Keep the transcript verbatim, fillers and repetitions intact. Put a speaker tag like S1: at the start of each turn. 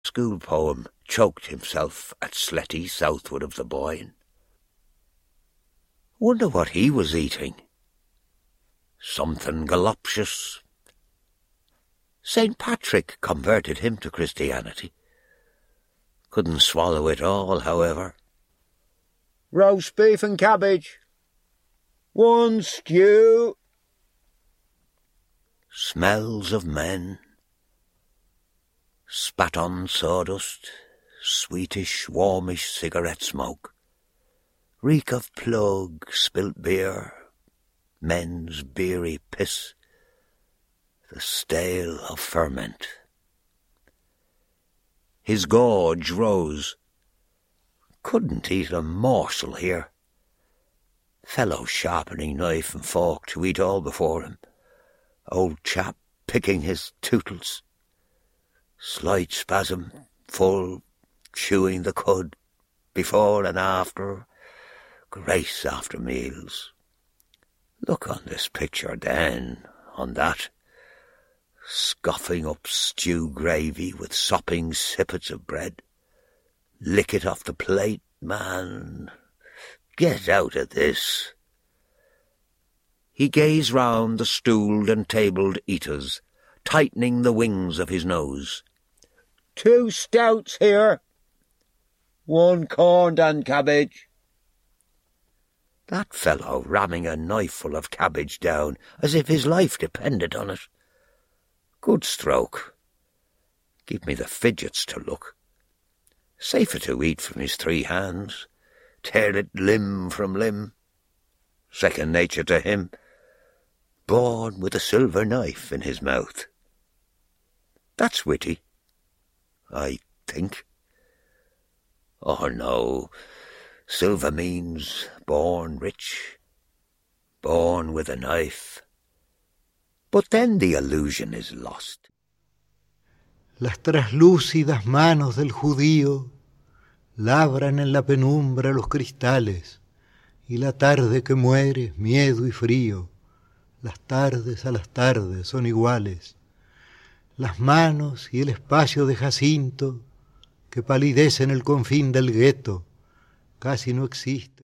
S1: school poem choked himself at Sletty southward of the Boyne. Wonder what he was eating. Something galoptious. Saint Patrick converted him to Christianity. Couldn't swallow it all, however.
S2: Roast beef and cabbage. One stew.
S1: Smells of men. Spat on sawdust, sweetish, warmish cigarette smoke. Reek of plug, spilt beer, men's beery piss, the stale of ferment. His gorge rose. Couldn't eat a morsel here. Fellow sharpening knife and fork to eat all before him. Old chap picking his tootles. Slight spasm, full, chewing the cud, before and after, grace after meals. Look on this picture then, on that, scoffing up stew gravy with sopping sippets of bread. Lick it off the plate, man. Get out of this. He gazed round the stooled and tabled eaters, tightening the wings of his nose.
S2: Two stouts here. One corned and cabbage.
S1: That fellow ramming a knifeful of cabbage down as if his life depended on it. Good stroke. Give me the fidgets to look. Safer to eat from his three hands. Tear it limb from limb. Second nature to him. Born with a silver knife in his mouth. That's witty, I think. Oh no, silver means born rich, born with a knife. But then the illusion is lost.
S3: Las traslúcidas manos del judío labran en la penumbra los cristales, y la tarde que muere, miedo y frío, las tardes a las tardes son iguales. Las manos y el espacio de Jacinto, que palidece en el confín del gueto, casi no existen.